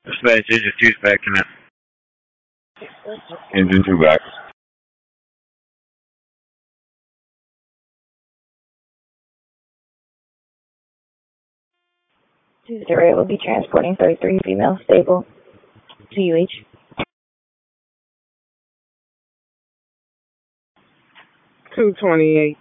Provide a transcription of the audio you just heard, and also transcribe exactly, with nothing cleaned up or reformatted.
Dispatch, engine two back connect. Engine two back. two zero will be transporting thirty-three female stable to U H. two twenty-eight.